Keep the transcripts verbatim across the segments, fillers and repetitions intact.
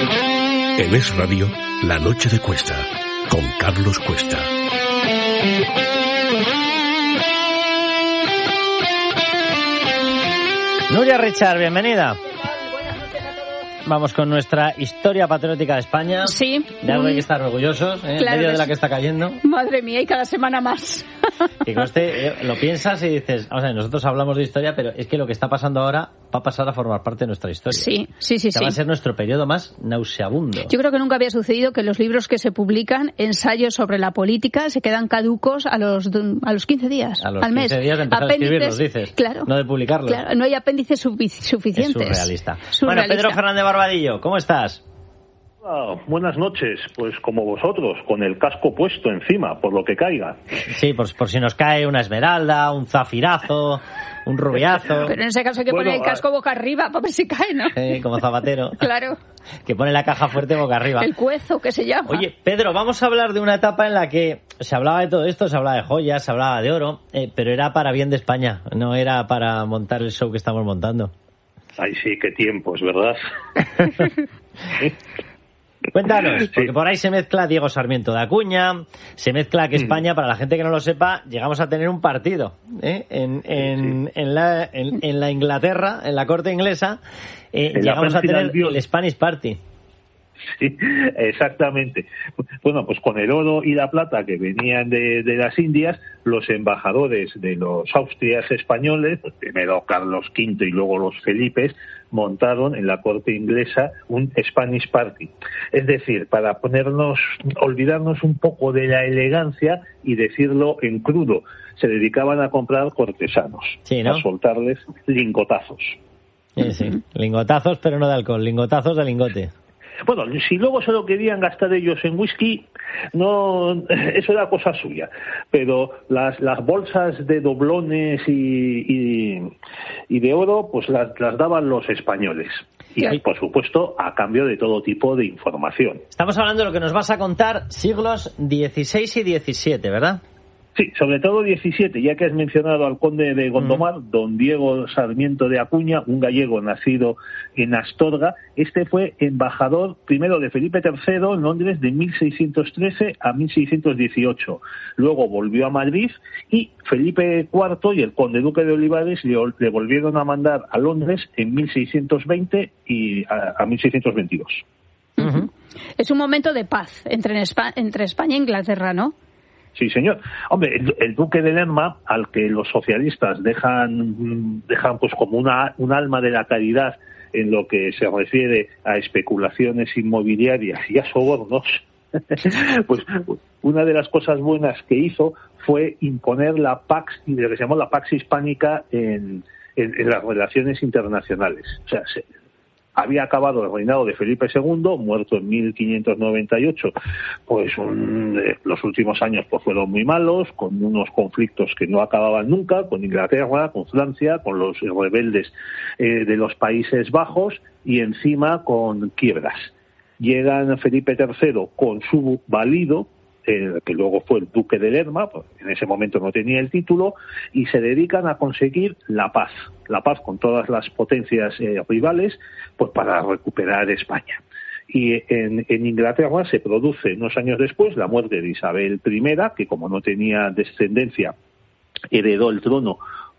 En Es Radio, La Noche de Cuesta, con Carlos Cuesta. Nuria Richard, bienvenida. Vamos con nuestra historia patriótica de España. Sí. De algo hay que estar orgullosos, ¿eh? Claro, en medio de la sí. que está cayendo. Madre mía, y cada semana más. Que conste, eh, lo piensas y dices, o sea, nosotros hablamos de historia, pero es que lo que está pasando ahora va a pasar a formar parte de nuestra historia. Sí, sí, sí. O sea, sí. va a ser nuestro periodo más nauseabundo. Yo creo que nunca había sucedido que los libros que se publican, ensayos sobre la política, se quedan caducos a los a los quince días, a los al mes. quince días de empezar Apéndices, a escribirlos, dices. Claro. No de publicarlos. Claro, no hay apéndices sufic- suficientes. Es surrealista. surrealista. Bueno, Pedro Fernández Barbadillo, ¿cómo estás? Ah, buenas noches, pues como vosotros, con el casco puesto encima, por lo que caiga. Sí, por, por si nos cae una esmeralda, un zafirazo, un rubiazo. Pero en ese caso hay que Bueno, poner el casco boca arriba para ver si cae, ¿no? Eh, como Zapatero. Claro. Que pone la caja fuerte boca arriba. El cuezo, que se llama. Oye, Pedro, vamos a hablar de una etapa en la que se hablaba de todo esto, se hablaba de joyas, se hablaba de oro, eh, pero era para bien de España, no era para montar el show que estamos montando. Ay, sí, qué tiempos, ¿verdad? Cuéntanos, porque Sí. por ahí se mezcla Diego Sarmiento de Acuña, se mezcla que España, para la gente que no lo sepa, llegamos a tener un partido ¿eh? en, en, Sí. en, la, en, en la Inglaterra, en la corte inglesa, eh, En la llegamos a Francia tener del Dios. el Spanish Party. Sí, exactamente. Bueno, pues con el oro y la plata que venían de, de las Indias, los embajadores de los Austrias españoles, pues primero Carlos quinto y luego los Felipes, montaron en la corte inglesa un Spanish Party. Es decir, para ponernos, olvidarnos un poco de la elegancia y decirlo en crudo, se dedicaban a comprar cortesanos, Sí, ¿no? a soltarles lingotazos. Sí, sí. Lingotazos, pero no de alcohol, lingotazos de lingote. Bueno, si luego se lo querían gastar ellos en whisky, no, eso era cosa suya. Pero las, las bolsas de doblones y, y, y de oro, pues las, las daban los españoles. Y, Sí. por supuesto, a cambio de todo tipo de información. Estamos hablando de lo que nos vas a contar siglos dieciséis y diecisiete, ¿verdad? Sí, sobre todo diecisiete, ya que has mencionado al conde de Gondomar, mm. don Diego Sarmiento de Acuña, un gallego nacido en Astorga. Este fue embajador primero de Felipe tercero en Londres de mil seiscientos trece a mil seiscientos dieciocho. Luego volvió a Madrid y Felipe cuarto y el conde duque de Olivares le, le volvieron a mandar a Londres en mil seiscientos veinte y a, a mil seiscientos veintidós. Uh-huh. Es un momento de paz entre, Espa- entre España e Inglaterra, ¿no? Sí, señor. Hombre, el, el duque de Lerma, al que los socialistas dejan, dejan pues como una, un alma de la caridad en lo que se refiere a especulaciones inmobiliarias y a sobornos, pues una de las cosas buenas que hizo fue imponer la Pax, lo que se llamó la Pax Hispánica en, en, en las relaciones internacionales. O sea, se, había acabado el reinado de Felipe segundo, muerto en mil quinientos noventa y ocho. Pues un, eh, los últimos años pues fueron muy malos, con unos conflictos que no acababan nunca, con Inglaterra, con Francia, con los rebeldes eh, de los Países Bajos y encima con quiebras. Llegan Felipe tercero con su valido, eh, que luego fue el duque de Lerma, pues en ese momento no tenía el título, y se dedican a conseguir la paz, la paz con todas las potencias eh, rivales, pues para recuperar España. Y en, en Inglaterra se produce unos años después la muerte de Isabel primera, que como no tenía descendencia, heredó el trono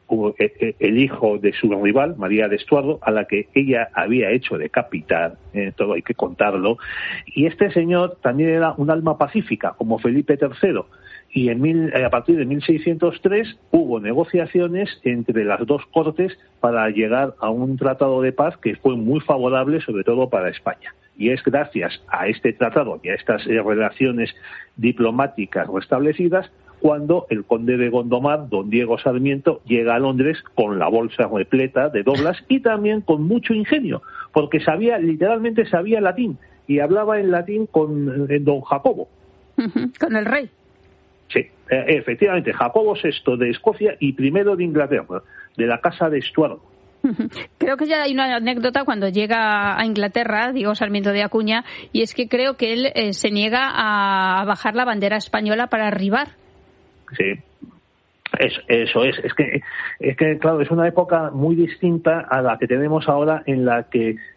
el hijo de su rival, María de Estuardo, a la que ella había hecho decapitar, eh, todo hay que contarlo, y este señor también era un alma pacífica, como Felipe tercero, y en mil, a partir de mil seiscientos tres hubo negociaciones entre las dos cortes para llegar a un tratado de paz que fue muy favorable, sobre todo para España. Y es gracias a este tratado y a estas eh, relaciones diplomáticas restablecidas cuando el conde de Gondomar, don Diego Sarmiento, llega a Londres con la bolsa repleta de doblas y también con mucho ingenio, porque sabía, literalmente sabía latín, y hablaba en latín con eh, don Jacobo. Uh-huh. Con el rey. Sí, eh, efectivamente, Jacobo sexto de Escocia y primero de Inglaterra, de la casa de Estuardo. Creo que ya hay una anécdota cuando llega a Inglaterra, Diego Sarmiento de Acuña, y es que creo que él eh, se niega a bajar la bandera española para arribar. Sí, eso, eso es. Es que, es que, claro, es una época muy distinta a la que tenemos ahora, en la que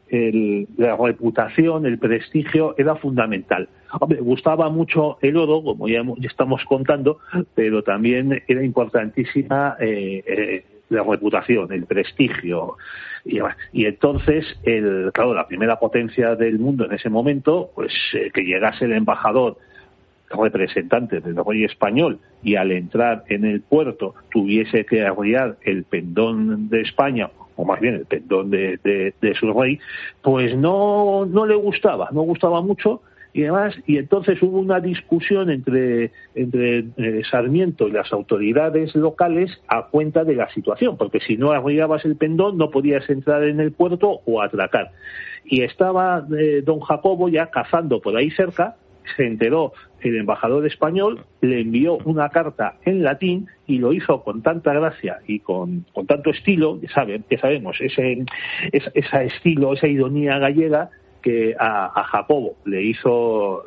el, la reputación, el prestigio era fundamental. Hombre, gustaba mucho el oro, como ya, ya estamos contando, pero también era importantísima eh, eh, la reputación, el prestigio. Y, y entonces, el, claro, la primera potencia del mundo en ese momento, pues eh, que llegase el embajador representante del rey español y al entrar en el puerto tuviese que arriar el pendón de España, o más bien el pendón de, de, de su rey, pues no, no le gustaba, no gustaba mucho. Y demás, y entonces hubo una discusión entre, entre eh, Sarmiento y las autoridades locales a cuenta de la situación, porque si no arribabas el pendón no podías entrar en el puerto o atracar. Y estaba eh, don Jacobo ya cazando por ahí cerca, se enteró el embajador español, le envió una carta en latín y lo hizo con tanta gracia y con, con tanto estilo, ya, saben, ya sabemos, ese, ese, ese estilo, esa ironía gallega, que a, a Jacobo le hizo,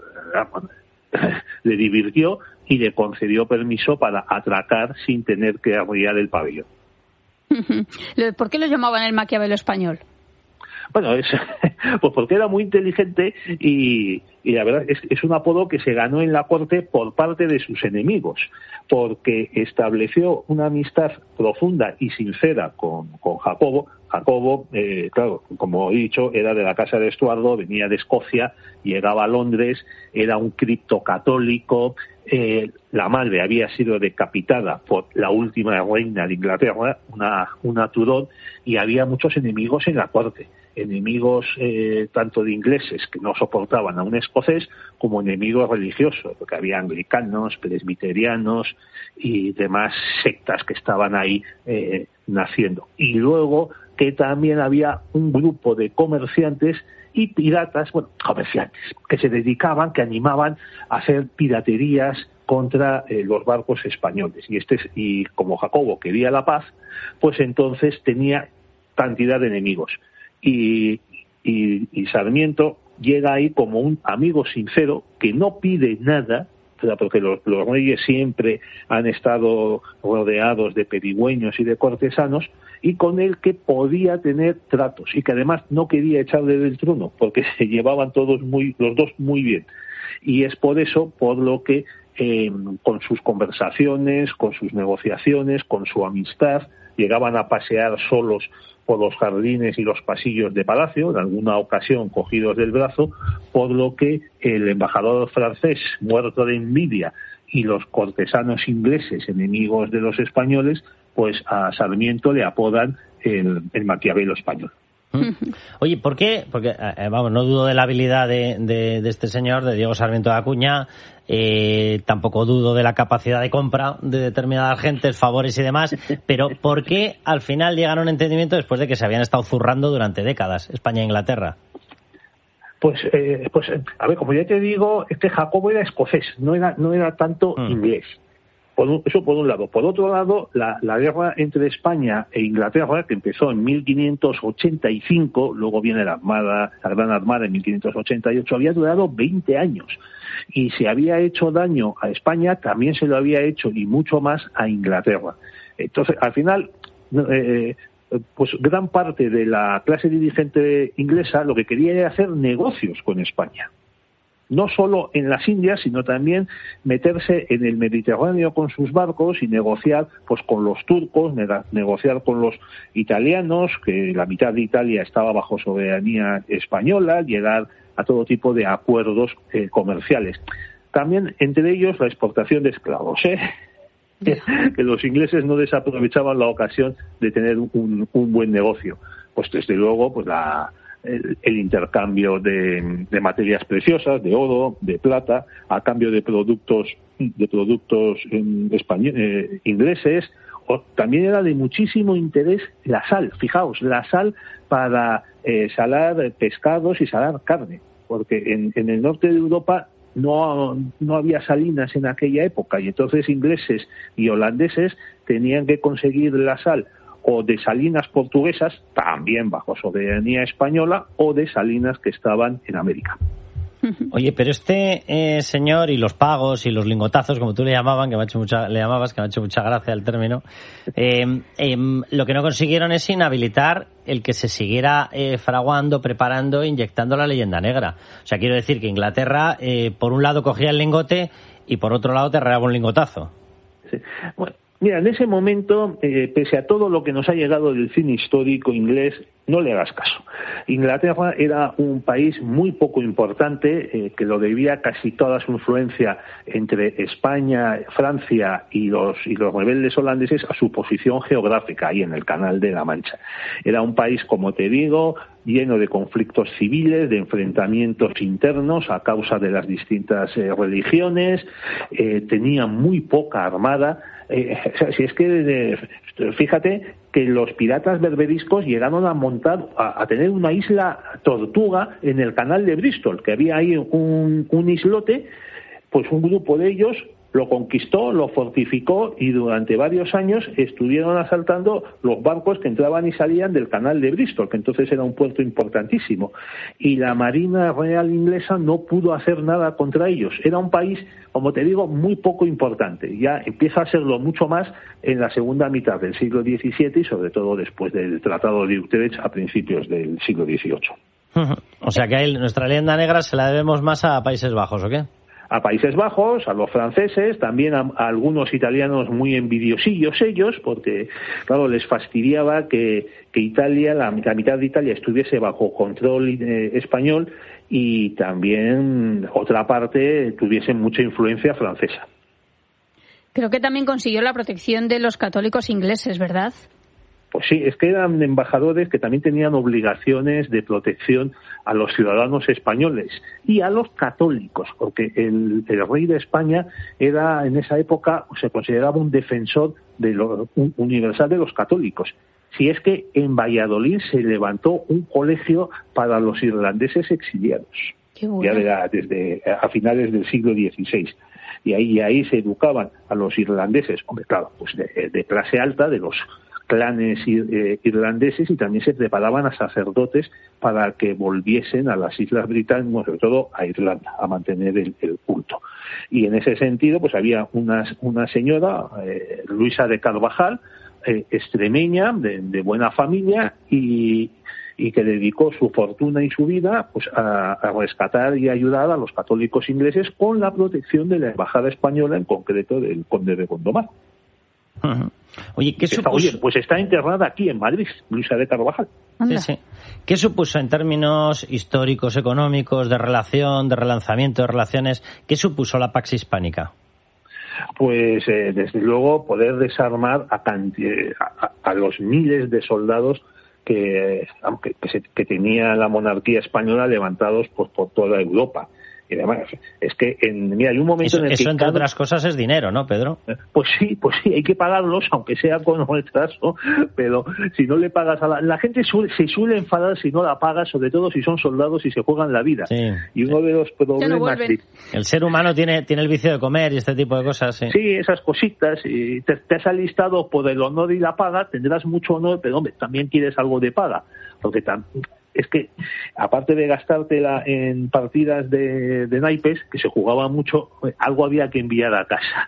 le divirtió y le concedió permiso para atracar sin tener que arriar el pabellón. ¿Por qué lo llamaban el Maquiavelo español? Bueno, es, pues porque era muy inteligente y, y la verdad es, es un apodo que se ganó en la corte por parte de sus enemigos, porque estableció una amistad profunda y sincera con, con Jacobo. Jacobo, eh, claro, como he dicho, era de la casa de Estuardo, venía de Escocia, llegaba a Londres, era un criptocatólico, eh, la madre había sido decapitada por la última reina de Inglaterra, una, una Tudor, y había muchos enemigos en la corte, enemigos eh, tanto de ingleses que no soportaban a un escocés, como enemigos religiosos, porque había anglicanos, presbiterianos y demás sectas que estaban ahí eh, naciendo. Y luego que también había un grupo de comerciantes y piratas, bueno, comerciantes, que se dedicaban, que animaban a hacer piraterías contra eh, los barcos españoles. Y este y como Jacobo quería la paz, pues entonces tenía cantidad de enemigos. Y, y, y Sarmiento llega ahí como un amigo sincero que no pide nada, porque los, los reyes siempre han estado rodeados de pedigüeños y de cortesanos, y con el que podía tener tratos, y que además no quería echarle del trono, porque se llevaban todos muy, los dos muy bien. Y es por eso, por lo que eh, con sus conversaciones, con sus negociaciones, con su amistad, llegaban a pasear solos por los jardines y los pasillos de palacio, en alguna ocasión cogidos del brazo, por lo que el embajador francés, muerto de envidia, y los cortesanos ingleses, enemigos de los españoles, pues a Sarmiento le apodan el, el Maquiavelo español. Oye, ¿por qué? Porque, eh, vamos, no dudo de la habilidad de, de, de este señor, de Diego Sarmiento de Acuña, eh, tampoco dudo de la capacidad de compra de determinadas gentes, favores y demás, pero ¿por qué al final llegaron a un entendimiento después de que se habían estado zurrando durante décadas, España e Inglaterra? Pues, eh, pues a ver, como ya te digo, este Jacobo era escocés, no era, no era tanto mm. inglés. Por un, eso por un lado. Por otro lado, la, la guerra entre España e Inglaterra, que empezó en mil quinientos ochenta y cinco, luego viene la Armada, la Gran Armada en mil quinientos ochenta y ocho, había durado veinte años. Y se había hecho daño a España, también se lo había hecho, y mucho más, a Inglaterra. Entonces, al final, eh, pues gran parte de la clase dirigente inglesa lo que quería era hacer negocios con España. No solo en las Indias, sino también meterse en el Mediterráneo con sus barcos y negociar pues con los turcos, negociar con los italianos, que la mitad de Italia estaba bajo soberanía española, llegar a todo tipo de acuerdos eh, comerciales. También entre ellos la exportación de esclavos, ¿eh? que los ingleses no desaprovechaban la ocasión de tener un, un buen negocio. Pues desde luego, pues la El, el intercambio de, de materias preciosas, de oro, de plata, a cambio de productos de productos eh, español, eh, ingleses. O también era de muchísimo interés la sal. Fijaos, la sal para eh, salar pescados y salar carne, porque en, en el norte de Europa no, no había salinas en aquella época, y entonces ingleses y holandeses tenían que conseguir la sal o de salinas portuguesas, también bajo soberanía española, o de salinas que estaban en América. Oye, pero este eh, señor y los pagos y los lingotazos, como tú le llamaban, que me ha hecho mucha, le llamabas, que me ha hecho mucha gracia el término, eh, eh, lo que no consiguieron es inhabilitar el que se siguiera eh, fraguando, preparando, inyectando la leyenda negra. O sea, quiero decir que Inglaterra, eh, por un lado cogía el lingote y por otro lado te arreaba un lingotazo. Sí. Bueno, mira, en ese momento, eh, pese a todo lo que nos ha llegado del cine histórico inglés, no le hagas caso. Inglaterra era un país muy poco importante, eh, que lo debía casi toda su influencia entre España, Francia y los, y los rebeldes holandeses a su posición geográfica ahí en el Canal de la Mancha. Era un país, como te digo, lleno de conflictos civiles, de enfrentamientos internos a causa de las distintas eh, religiones, eh, tenía muy poca armada. Eh, o sea, si es que, eh, fíjate que los piratas berberiscos llegaron a montar, a, a tener una isla tortuga en el canal de Bristol, que había ahí un, un islote, pues un grupo de ellos lo conquistó, lo fortificó y durante varios años estuvieron asaltando los barcos que entraban y salían del canal de Bristol, que entonces era un puerto importantísimo. Y la Marina Real inglesa no pudo hacer nada contra ellos. Era un país, como te digo, muy poco importante. Ya empieza a serlo mucho más en la segunda mitad del siglo diecisiete y sobre todo después del Tratado de Utrecht a principios del siglo dieciocho. O sea que ahí nuestra leyenda negra se la debemos más a Países Bajos, ¿o qué? A Países Bajos, a los franceses, también a, a algunos italianos muy envidiosillos ellos, porque, claro, les fastidiaba que, que Italia, la, la mitad de Italia estuviese bajo control eh, español y también otra parte tuviese mucha influencia francesa. Creo que también consiguió la protección de los católicos ingleses, ¿verdad? Pues sí, es que eran embajadores que también tenían obligaciones de protección a los ciudadanos españoles y a los católicos, porque el, el rey de España era en esa época, se consideraba un defensor de lo, un, universal de los católicos. Si es que en Valladolid se levantó un colegio para los irlandeses exiliados, ya de la, desde a finales del siglo dieciséis. Y ahí, y ahí se educaban a los irlandeses, hombre, claro, pues de, de clase alta, de los clanes irlandeses, y también se preparaban a sacerdotes para que volviesen a las Islas Británicas, sobre todo a Irlanda, a mantener el, el culto. Y en ese sentido, pues había una, una señora, eh, Luisa de Carvajal, eh, extremeña, de, de buena familia, y, y que dedicó su fortuna y su vida pues a, a rescatar y ayudar a los católicos ingleses con la protección de la embajada española, en concreto del conde de Gondomar. Uh-huh. Oye, ¿qué está, supuso? Oye, pues está enterrada aquí en Madrid, Luisa de Carvajal. Sí, sí. ¿Qué supuso en términos históricos, económicos, de relación, de relanzamiento de relaciones? ¿Qué supuso la Pax Hispánica? Pues eh, desde luego poder desarmar a, a, a los miles de soldados que, que, que, se, que tenía la monarquía española levantados pues, por toda Europa. Y además, es que en, mira, hay un momento eso, en el eso que... Eso, entre otras cosas, es dinero, ¿no, Pedro? Pues sí, pues sí, hay que pagarlos, aunque sea con retraso, pero si no le pagas a la... La gente suele, se suele enfadar si no la pagas, sobre todo si son soldados y se juegan la vida. Sí, y uno sí. de los problemas... No de... El ser humano tiene, tiene el vicio de comer y este tipo de cosas, sí. Sí, esas cositas. Y te, te has alistado por el honor y la paga, tendrás mucho honor, pero hombre, también quieres algo de paga, porque también... Es que, aparte de gastártela en partidas de, de naipes, que se jugaba mucho, algo había que enviar a casa.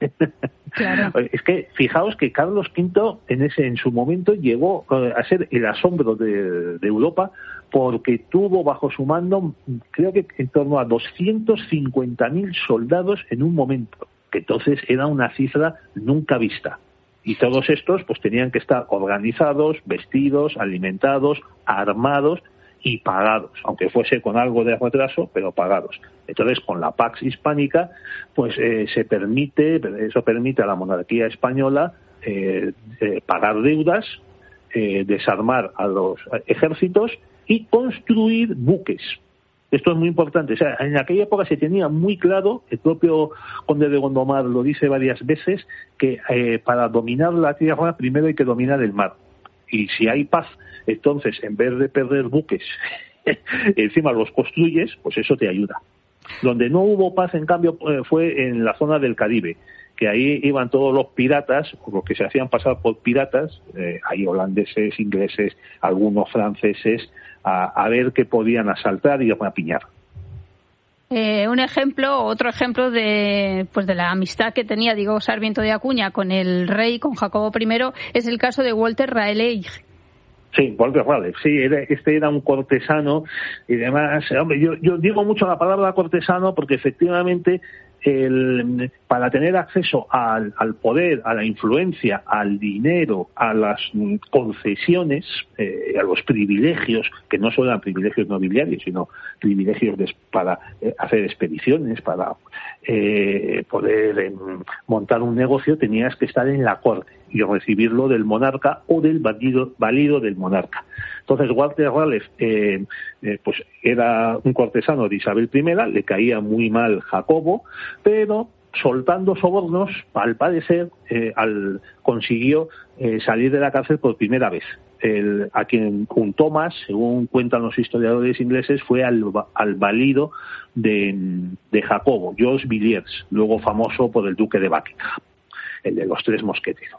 Claro. Es que, fijaos que Carlos quinto, en ese en su momento, llegó a ser el asombro de, de Europa, porque tuvo bajo su mando, creo que en torno a doscientos cincuenta mil soldados en un momento, que entonces era una cifra nunca vista. Y todos estos pues tenían que estar organizados, vestidos, alimentados, armados y pagados, aunque fuese con algo de retraso, pero pagados. Entonces, con la Pax Hispánica, pues eh, se permite, eso permite a la monarquía española eh, eh, pagar deudas, eh, desarmar a los ejércitos y construir buques. Esto es muy importante. O sea, en aquella época se tenía muy claro, el propio conde de Gondomar lo dice varias veces, que eh, para dominar la tierra primero hay que dominar el mar. Y si hay paz, entonces en vez de perder buques, encima los construyes, pues eso te ayuda. Donde no hubo paz, en cambio, fue en la zona del Caribe, que ahí iban todos los piratas, o los que se hacían pasar por piratas, eh, hay holandeses, ingleses, algunos franceses, a, a ver qué podían asaltar y apiñar. Eh, un ejemplo, otro ejemplo de pues de la amistad que tenía Diego Sarmiento de Acuña con el rey, con Jacobo primero, es el caso de Walter Raleigh. Sí, Walter Raleigh, sí, era, este era un cortesano y demás. Hombre, yo, yo digo mucho la palabra cortesano porque efectivamente el, para tener acceso al, al poder, a la influencia, al dinero, a las concesiones, eh, a los privilegios, que no solo eran privilegios nobiliarios, sino privilegios de, para eh, hacer expediciones, para eh, poder eh, montar un negocio, tenías que estar en la corte y recibirlo del monarca o del válido, válido del monarca. Entonces Walter Raleigh eh, eh, pues era un cortesano de Isabel primera, le caía muy mal Jacobo, pero soltando sobornos, al parecer, eh, al, consiguió eh, salir de la cárcel por primera vez. El, a quien juntó más, según cuentan los historiadores ingleses, fue al, al valido de, de Jacobo, Georges Villiers, luego famoso por el duque de Buckingham, el de los tres mosqueteros.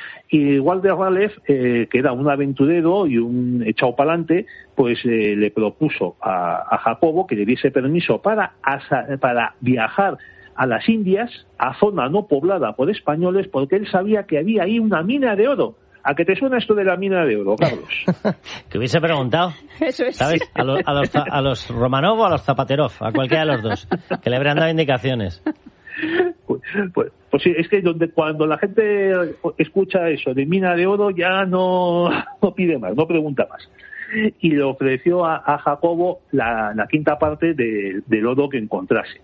Y Walter Raleigh, eh, que era un aventurero y un echado pa'lante, pues eh, le propuso a, a Jacobo que le diese permiso para, asa, para viajar a las Indias, a zona no poblada por españoles, porque él sabía que había ahí una mina de oro. ¿A qué te suena esto de la mina de oro, Carlos? Que hubiese preguntado. Eso es. ¿Sabes? A los, a los, a los Romanov o a los Zapaterov, a cualquiera de los dos, que le habrían dado indicaciones. Pues, pues, pues sí, es que donde, cuando la gente escucha eso de mina de oro ya no, no pide más, no pregunta más. Y le ofreció a, a Jacobo la, la quinta parte de, del oro que encontrase.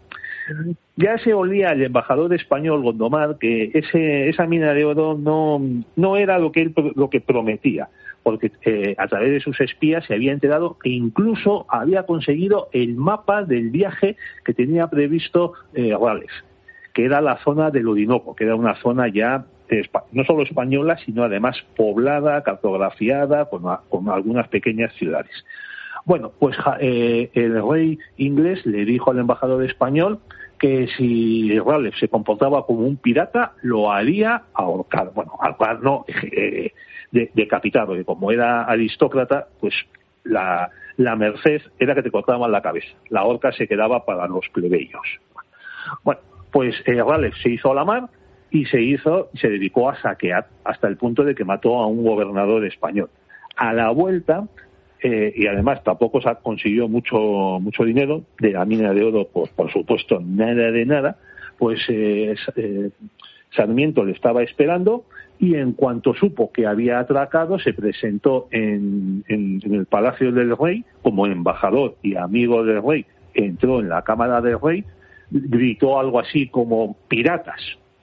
Ya se olía el embajador español Gondomar que ese, esa mina de oro no, no era lo que él lo que prometía, porque eh, a través de sus espías se había enterado e incluso había conseguido el mapa del viaje que tenía previsto eh, Raleigh, que era la zona del Orinoco, que era una zona ya eh, no solo española, sino además poblada, cartografiada, con, con algunas pequeñas ciudades. Bueno, pues eh, el rey inglés le dijo al embajador español que si Raleigh se comportaba como un pirata, lo haría ahorcar. Bueno, ahorcar no, eh, de, decapitar, porque como era aristócrata, pues la, la merced era que te cortaban la cabeza. La horca se quedaba para los plebeyos. Bueno, pues eh, Raleigh se hizo a la mar y se hizo, se dedicó a saquear hasta el punto de que mató a un gobernador español. A la vuelta, Eh, y además tampoco se consiguió mucho mucho dinero de la mina de oro, por, por supuesto nada de nada, pues eh, eh, Sarmiento le estaba esperando y en cuanto supo que había atracado se presentó en, en, en el Palacio del Rey como embajador y amigo del rey, entró en la Cámara del Rey, gritó algo así como piratas,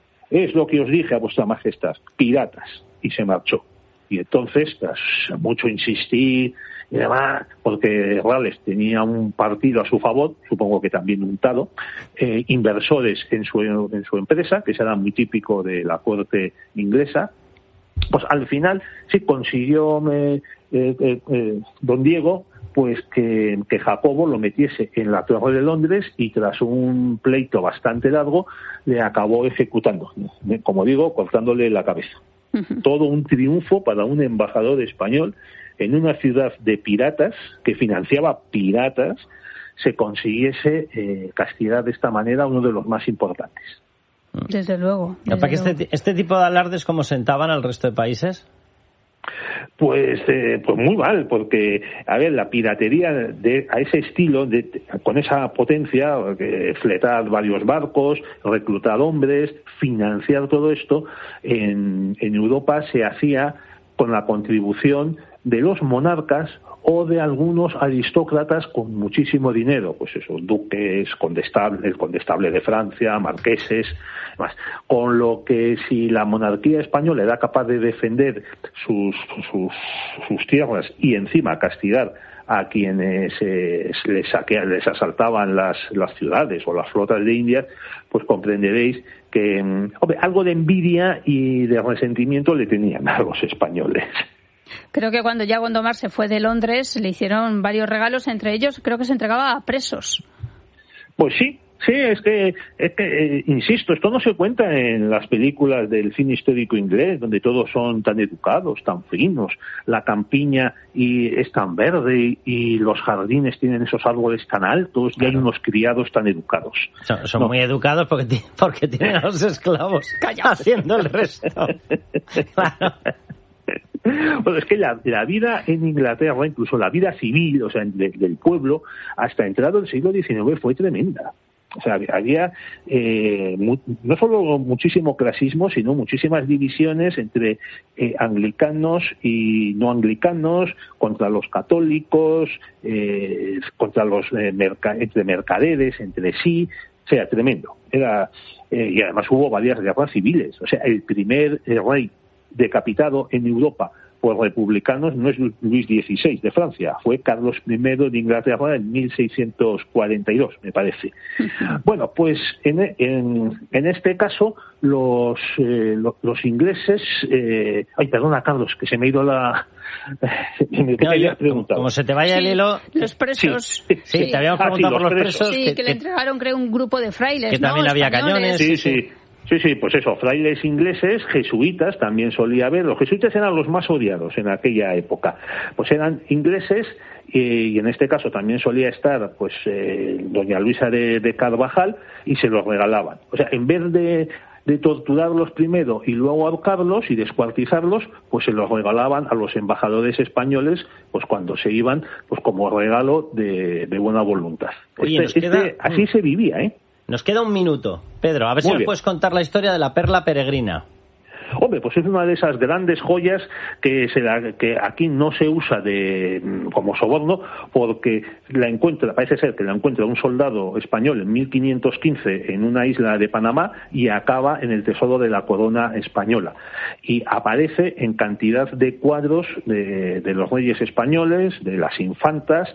es lo que os dije a vuestra majestad, piratas, y se marchó. Y entonces, tras mucho insistir y demás, porque Raleigh tenía un partido a su favor, supongo que también untado, eh, inversores en su, en su empresa, que será muy típico de la corte inglesa, pues al final sí consiguió eh, eh, eh, don Diego pues que, que Jacobo lo metiese en la Torre de Londres y tras un pleito bastante largo le acabó ejecutando, como digo, cortándole la cabeza. Todo un triunfo para un embajador español en una ciudad de piratas que financiaba piratas, se consiguiese eh, castigar de esta manera a uno de los más importantes. Desde luego. Desde ¿Para que luego. este, este tipo de alardes cómo sentaban al resto de países? Pues eh, pues muy mal, porque a ver, la piratería de a ese estilo, de, de, con esa potencia, eh, fletar varios barcos, reclutar hombres, financiar todo esto, en, en Europa se hacía con la contribución de los monarcas o de algunos aristócratas con muchísimo dinero, pues esos duques, condestables, el condestable de Francia, marqueses, más. Con lo que si la monarquía española era capaz de defender sus, sus, sus tierras y encima castigar a quienes eh, les saqueaban, les asaltaban las, las ciudades o las flotas de Indias, pues comprenderéis que hombre, algo de envidia y de resentimiento le tenían a los españoles. Creo que cuando ya Gondomar se fue de Londres le hicieron varios regalos, entre ellos creo que se entregaba a presos. Pues sí, Sí, es que, es que eh, insisto, esto no se cuenta en las películas del cine histórico inglés, donde todos son tan educados, tan finos, la campiña y es tan verde y, y los jardines tienen esos árboles tan altos, claro. Y hay unos criados tan educados. Son, son no. muy educados porque, porque tienen a los esclavos haciendo el resto. Claro. Bueno, es que la, la vida en Inglaterra, incluso la vida civil, o sea, de, del pueblo, hasta entrado el siglo diecinueve fue tremenda. O sea, había eh, mu- no solo muchísimo clasismo, sino muchísimas divisiones entre eh, anglicanos y no anglicanos, contra los católicos, eh, contra los eh, merca- entre mercaderes, entre sí. O sea, tremendo. Era eh, y además hubo varias guerras civiles. O sea, el primer eh, rey decapitado en Europa por republicanos no es Luis dieciséis de Francia, fue Carlos primero de Inglaterra en mil seiscientos cuarenta y dos, me parece. Bueno, pues en, en, en este caso los eh, los, los ingleses, eh, ay, perdona Carlos, que se me ha ido la... me no, yo, como, como se te vaya sí, el hilo... Los presos... Sí, sí, sí. Te habíamos preguntado ah, sí, por los presos... Sí, que, que le entregaron, creo, un grupo de frailes, que ¿no? también había cañones. Sí, sí. Sí, sí, pues eso, frailes ingleses, jesuitas, también solía haber. Los jesuitas eran los más odiados en aquella época. Pues eran ingleses y, y en este caso también solía estar pues eh, doña Luisa de, de Carvajal y se los regalaban. O sea, en vez de, de torturarlos primero y luego ahorcarlos y descuartizarlos, pues se los regalaban a los embajadores españoles pues cuando se iban pues como regalo de, de buena voluntad. Oye, este, queda... este, así se vivía, ¿eh? Nos queda un minuto. Pedro, a ver Muy si nos puedes contar la historia de la perla peregrina. Hombre, pues es una de esas grandes joyas que, se la, que aquí no se usa de como soborno porque la encuentra, parece ser que la encuentra un soldado español en mil quinientos quince en una isla de Panamá y acaba en el tesoro de la corona española. Y aparece en cantidad de cuadros de, de los reyes españoles, de las infantas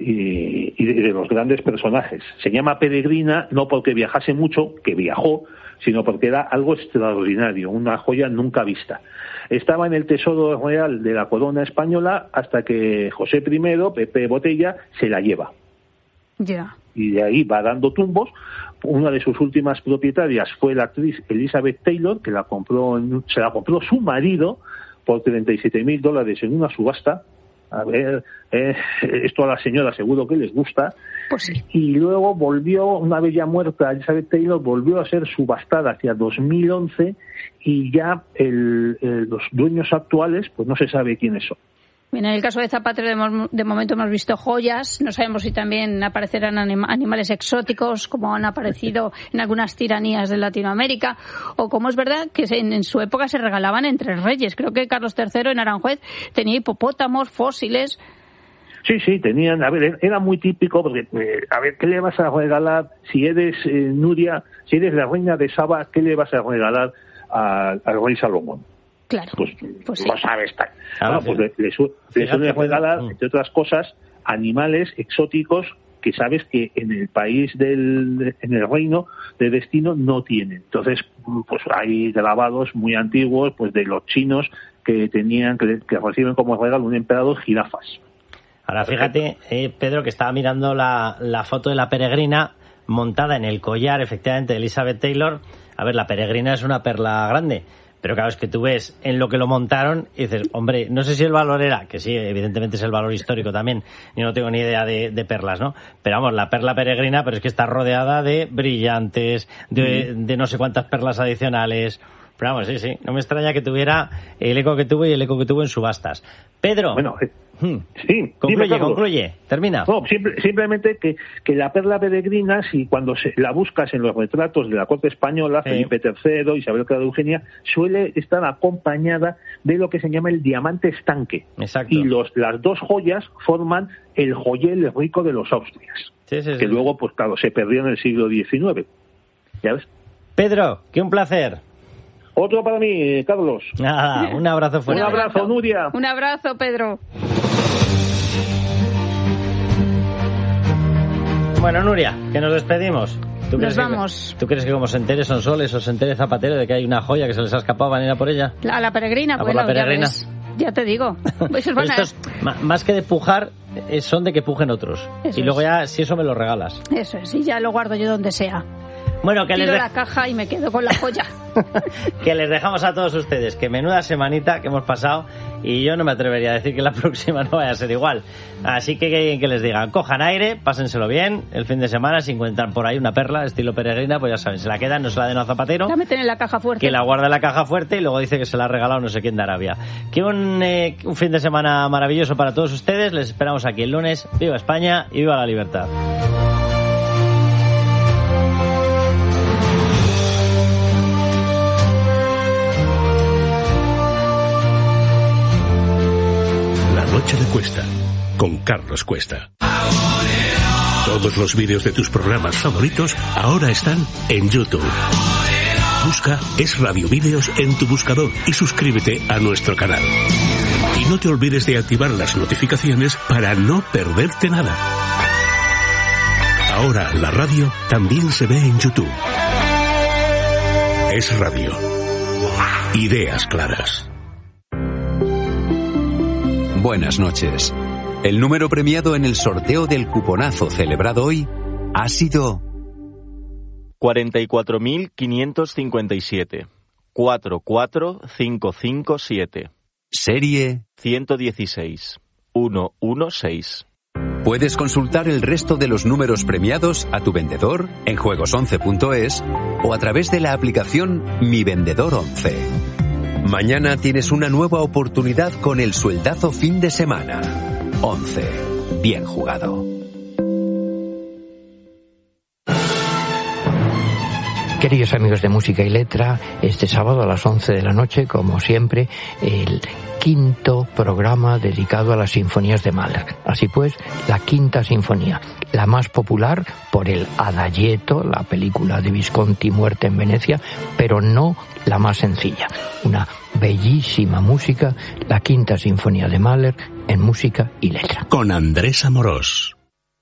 y, y de, de los grandes personajes. Se llama peregrina no porque viajase mucho, que viajó, sino porque era algo extraordinario, una joya nunca vista. Estaba en el tesoro real de la corona española hasta que José primero, Pepe Botella, se la lleva. Ya. Yeah. Y de ahí va dando tumbos. Una de sus últimas propietarias fue la actriz Elizabeth Taylor, que la compró, en, se la compró su marido por treinta y siete mil dólares en una subasta. A ver, eh, esto a la señora seguro que les gusta. Pues sí. Y luego volvió, una vez ya muerta Elizabeth Taylor, volvió a ser subastada hacia dos mil once y ya el, el, los dueños actuales, pues no se sabe quiénes son. Bien, en el caso de Zapatero de, de momento hemos visto joyas, no sabemos si también aparecerán anim, animales exóticos como han aparecido en algunas tiranías de Latinoamérica, o como es verdad que en, en su época se regalaban entre reyes. Creo que Carlos tercero en Aranjuez tenía hipopótamos, fósiles. Sí, sí, tenían, a ver, era muy típico porque, eh, a ver, ¿qué le vas a regalar si eres eh, Nuria, si eres la reina de Saba, qué le vas a regalar al rey Salomón? Claro, pues, pues sí. Lo sabes. Tal. Claro, bueno, pues le, le, su, le suelen regalar, entre otras cosas, animales exóticos que sabes que en el país del, en el reino de destino no tienen. Entonces, pues hay grabados muy antiguos, pues de los chinos que tenían, que, que reciben como regalo un emperador jirafas. Ahora fíjate, eh, Pedro, que estaba mirando la, la foto de la peregrina montada en el collar, efectivamente, de Elizabeth Taylor. A ver, la peregrina es una perla grande. Pero claro, es que tú ves en lo que lo montaron y dices, hombre, no sé si el valor era, que sí, evidentemente es el valor histórico también, yo no tengo ni idea de, de perlas, ¿no? Pero vamos, la perla peregrina, pero es que está rodeada de brillantes, de, de no sé cuántas perlas adicionales. Pero vamos, sí, sí, no me extraña que tuviera el eco que tuvo y el eco que tuvo en subastas. Pedro. Bueno, eh, hmm, sí, concluye, dime, concluye, termina. No, simple, simplemente que, que la perla peregrina, si cuando se, la buscas en los retratos de la corte española, sí. Felipe tercero, Isabel Clara de Eugenia, suele estar acompañada de lo que se llama el diamante estanque. Exacto. Y los, las dos joyas forman el joyel rico de los Austrias, sí, sí, que sí. luego, pues claro, se perdió en el siglo diecinueve. ¿Ya ves? Pedro, que un placer. Otro para mí, Carlos. Nada, un abrazo fuerte. Un abrazo, Nuria. Un abrazo, Pedro. Bueno, Nuria, que nos despedimos. ¿Tú Nos crees vamos. Que, ¿Tú crees que como se entere Sonsoles o se entere Zapatero de que hay una joya que se les ha escapado, van a ir a por ella? La, la peregrina, ¿A bueno, por la peregrina? Ya, ves, ya te digo. Pues van a... Esto es, más que de pujar, son de que pujen otros. Eso y luego es. ya, si eso me lo regalas. Eso es, y ya lo guardo yo donde sea. Bueno, que Tiro les, de... la caja y me quedo con la joya. que les dejamos a todos ustedes, que menuda semanita que hemos pasado, y yo no me atrevería a decir que la próxima no vaya a ser igual. Así que que, que les digan, cojan aire, pásenselo bien el fin de semana, si encuentran por ahí una perla estilo peregrina, pues ya saben, se la quedan, no se la den a Zapatero, La meten en la caja fuerte. que la guarda en la caja fuerte y luego dice que se la ha regalado no sé quién de Arabia. Que un, eh, un fin de semana maravilloso para todos ustedes, les esperamos aquí el lunes. Viva España y viva la libertad. Noche de Cuesta, con Carlos Cuesta. Todos los vídeos de tus programas favoritos ahora están en YouTube. Busca Es Radio Vídeos en tu buscador y suscríbete a nuestro canal. Y no te olvides de activar las notificaciones para no perderte nada. Ahora la radio también se ve en YouTube. Es Radio. Ideas claras. Buenas noches. El número premiado en el sorteo del cuponazo celebrado hoy ha sido cuarenta y cuatro mil quinientos cincuenta y siete. cuatro cuatro cinco cinco siete. Serie ciento dieciséis. ciento dieciséis. Puedes consultar el resto de los números premiados a tu vendedor en juegos once punto es o a través de la aplicación Mi Vendedor once. Mañana tienes una nueva oportunidad con el sueldazo fin de semana. once. Bien jugado. Queridos amigos de Música y Letra, este sábado a las once de la noche, como siempre, el quinto programa dedicado a las sinfonías de Mahler. Así pues, la quinta sinfonía, la más popular por el Adagietto, la película de Visconti, Muerte en Venecia, pero no la más sencilla. Una bellísima música, la quinta sinfonía de Mahler en Música y Letra. Con Andrés Amorós.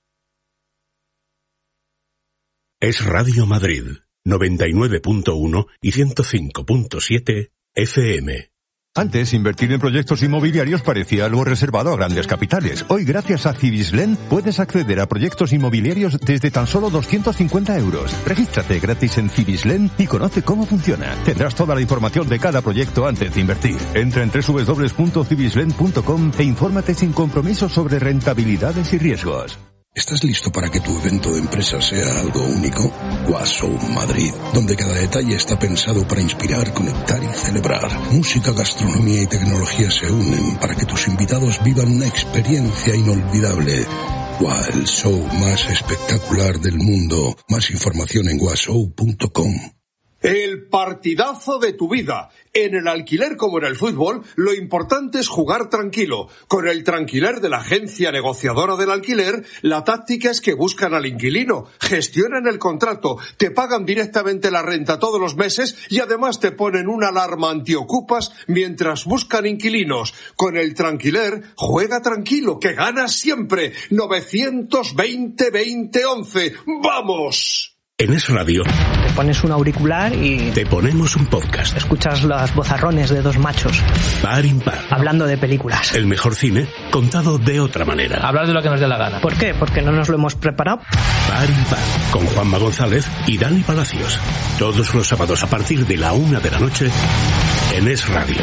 Es Radio Madrid, noventa y nueve punto uno y ciento cinco punto siete F M. Antes, invertir en proyectos inmobiliarios parecía algo reservado a grandes capitales. Hoy, gracias a Cibislen, puedes acceder a proyectos inmobiliarios desde tan solo doscientos cincuenta euros. Regístrate gratis en Cibislen y conoce cómo funciona. Tendrás toda la información de cada proyecto antes de invertir. Entra en doble u doble u doble u punto cibislen punto com e infórmate sin compromiso sobre rentabilidades y riesgos. ¿Estás listo para que tu evento de empresa sea algo único? Washow Madrid, donde cada detalle está pensado para inspirar, conectar y celebrar. Música, gastronomía y tecnología se unen para que tus invitados vivan una experiencia inolvidable. Wow, el show más espectacular del mundo. Más información en washow punto com. El partidazo de tu vida. En el alquiler como en el fútbol, lo importante es jugar tranquilo. Con el Tranquiler de la agencia negociadora del alquiler, la táctica es que buscan al inquilino, gestionan el contrato, te pagan directamente la renta todos los meses y además te ponen una alarma antiocupas mientras buscan inquilinos. Con el Tranquiler, juega tranquilo, que ganas siempre. novecientos veinte veinte once. ¡Vamos! En Es Radio te pones un auricular y te ponemos un podcast. Escuchas los vozarrones de dos machos Par impar, hablando de películas. El mejor cine contado de otra manera. Hablar de lo que nos dé la gana. ¿Por qué? Porque no nos lo hemos preparado. Par impar, con Juanma González y Dani Palacios. Todos los sábados a partir de la una de la noche en Es Radio.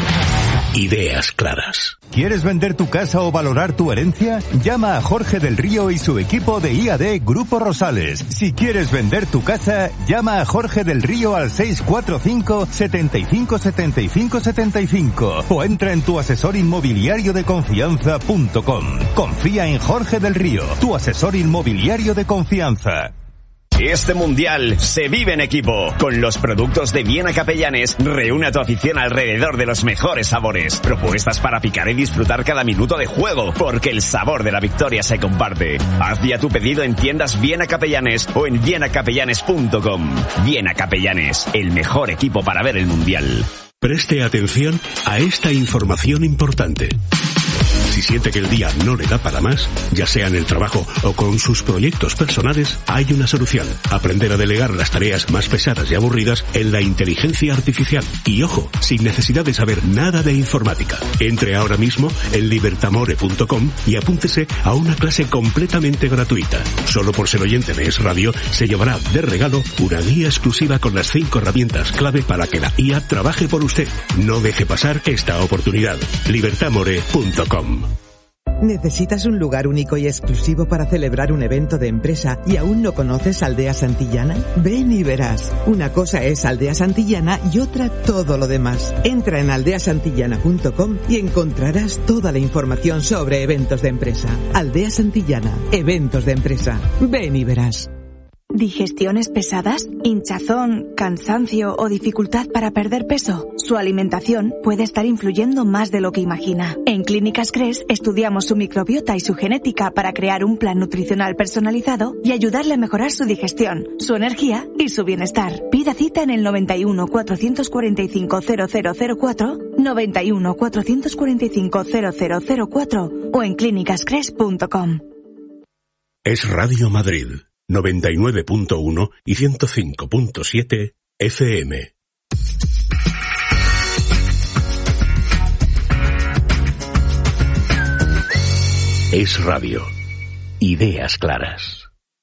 Ideas claras. ¿Quieres vender tu casa o valorar tu herencia? Llama a Jorge del Río y su equipo de I A D Grupo Rosales. Si quieres vender tu casa, llama a Jorge del Río al seis cuatro cinco, setenta y cinco, setenta y cinco, setenta y cinco o entra en tu asesor inmobiliario de confianza punto com. Confía en Jorge del Río, tu asesor inmobiliario de confianza. Este mundial se vive en equipo. Con los productos de Viena Capellanes, reúne a tu afición alrededor de los mejores sabores. Propuestas para picar y disfrutar cada minuto de juego, porque el sabor de la victoria se comparte. Haz ya tu pedido en tiendas Viena Capellanes o en viena capellanes punto com. Viena Capellanes, el mejor equipo para ver el mundial. Preste atención a esta información importante. Si siente que el día no le da para más, ya sea en el trabajo o con sus proyectos personales, hay una solución. Aprender a delegar las tareas más pesadas y aburridas en la inteligencia artificial. Y ojo, sin necesidad de saber nada de informática. Entre ahora mismo en libertamore punto com y apúntese a una clase completamente gratuita. Solo por ser oyente de Es Radio se llevará de regalo una guía exclusiva con las cinco herramientas clave para que la I A trabaje por usted. No deje pasar esta oportunidad. libertamore punto com. ¿Necesitas un lugar único y exclusivo para celebrar un evento de empresa y aún no conoces Aldea Santillana? Ven y verás. Una cosa es Aldea Santillana y otra todo lo demás. Entra en aldea santillana punto com y encontrarás toda la información sobre eventos de empresa. Aldea Santillana, eventos de empresa. Ven y verás. ¿Digestiones pesadas? ¿Hinchazón, cansancio o dificultad para perder peso? Su alimentación puede estar influyendo más de lo que imagina. En Clínicas Cres estudiamos su microbiota y su genética para crear un plan nutricional personalizado y ayudarle a mejorar su digestión, su energía y su bienestar. Pida cita en el noventa y uno, cuatrocientos cuarenta y cinco, cero cero cero cuatro, noventa y uno, cuatrocientos cuarenta y cinco, cero cero cero cuatro o en clínicas cres punto com. Es Radio Madrid. noventa y nueve punto uno y ciento cinco punto siete F M. Es Radio. Ideas claras.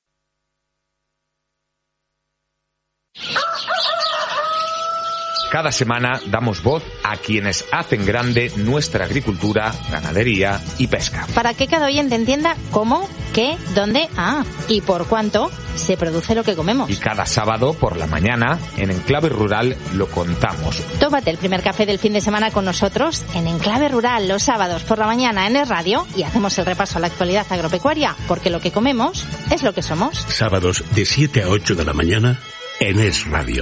Cada semana damos voz a quienes hacen grande nuestra agricultura, ganadería y pesca. Para que cada oyente entienda cómo, qué, dónde, ah, y por cuánto se produce lo que comemos. Y cada sábado por la mañana, en Enclave Rural, lo contamos. Tómate el primer café del fin de semana con nosotros en Enclave Rural los sábados por la mañana en Es Radio y hacemos el repaso a la actualidad agropecuaria, porque lo que comemos es lo que somos. Sábados de siete a ocho de la mañana en Es Radio.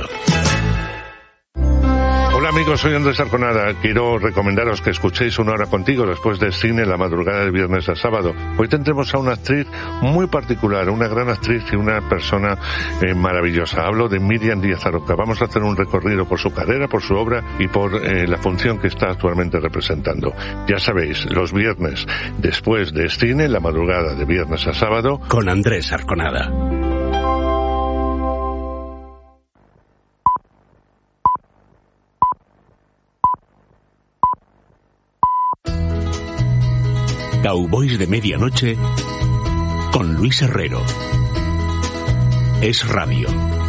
Hola amigos, soy Andrés Arconada. Quiero recomendaros que escuchéis Una Hora Contigo después del cine la madrugada de viernes a sábado. Hoy tendremos a una actriz muy particular, una gran actriz y una persona eh, maravillosa. Hablo de Miriam Díaz Aroca. Vamos a hacer un recorrido por su carrera, por su obra y por eh, la función que está actualmente representando. Ya sabéis, los viernes después del cine, la madrugada de viernes a sábado, con Andrés Arconada. Cowboys de Medianoche con Luis Herrero. Es Radio.